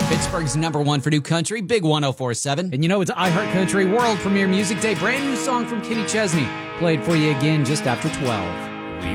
Pittsburgh's #1 for new country, Big 104.7. And you know it's iHeart Country World Premiere Music Day. Brand new song from Kenny Chesney. Played for you again just after 12.